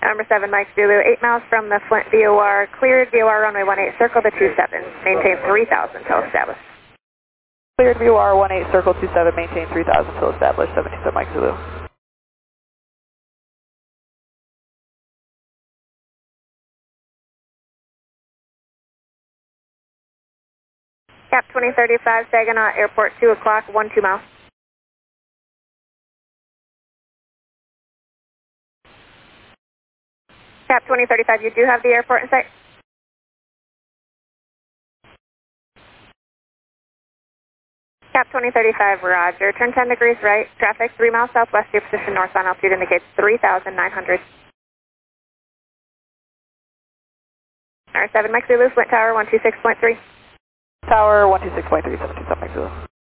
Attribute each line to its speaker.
Speaker 1: Number 7, Mike Zulu, 8 miles from the Flint VOR, cleared VOR runway 18, circle to 27, maintain 3000 till established.
Speaker 2: Cleared VOR 18, circle 27, maintain 3000 till established, 77 Mike Zulu.
Speaker 1: Cap 2035, Saginaw Airport, 2 o'clock, 12 miles. Cap 2035, you do have the airport in sight? Cap 2035, roger. Turn 10 degrees right, traffic 3 miles southwest, your position northbound altitude indicates 3,900. R7 Mike Zulu, Flint Tower 126.3.
Speaker 2: Tower 126.3, 77 Mike Zulu.